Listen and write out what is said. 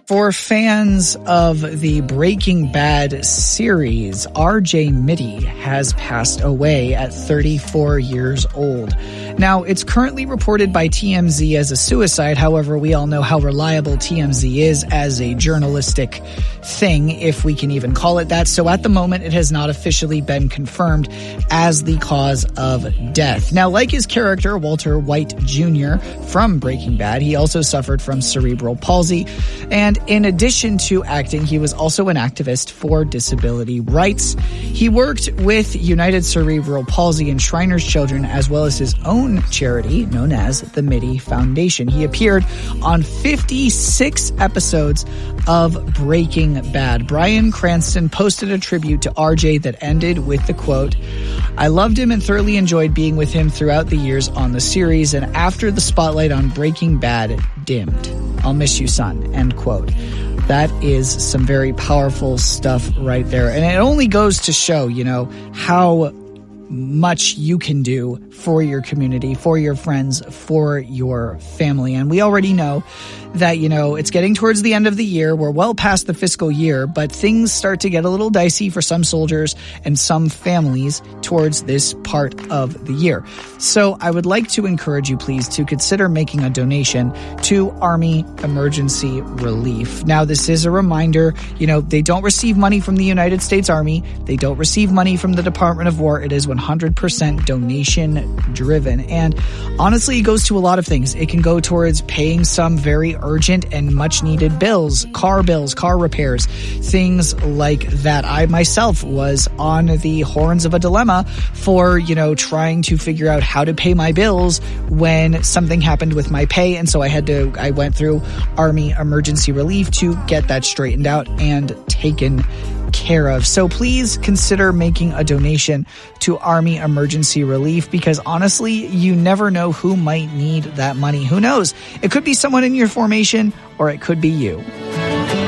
For fans of the Breaking Bad series, RJ Mitte has passed away at 34 years old. Now, it's currently reported by TMZ as a suicide. However, we all know how reliable TMZ is as a journalistic thing, if we can even call it that. So at the moment, it has not officially been confirmed as the cause of death. Now, like his character, Walter White Jr. from Breaking Bad, he also suffered from cerebral palsy. And in addition to acting, he was also an activist for disability rights. He worked with United Cerebral Palsy and Shriners Children, as well as his own charity known as the Mitte Foundation. He appeared on 56 episodes of Breaking Bad. Bryan Cranston posted a tribute to RJ that ended with the quote, "I loved him and thoroughly enjoyed being with him throughout the years on the series, and after the spotlight on Breaking Bad dimmed. I'll miss you, son," end quote. That is some very powerful stuff right there. And it only goes to show, how much you can do for your community, for your friends, for your family. And we already know that, it's getting towards the end of the year. We're well past the fiscal year, but things start to get a little dicey for some soldiers and some families towards this part of the year. So I would like to encourage you, please, to consider making a donation to Army Emergency Relief. Now, this is a reminder, they don't receive money from the United States Army. They don't receive money from the Department of War. It is 100% donation driven. And honestly, it goes to a lot of things. It can go towards paying some very urgent and much needed bills, car repairs, things like that. I myself was on the horns of a dilemma for, trying to figure out how to pay my bills when something happened with my pay. And so I went through Army Emergency Relief to get that straightened out and taken care of. So please consider making a donation to Army Emergency Relief, because honestly, you never know who might need that money. Who knows? It could be someone in your formation, or it could be you.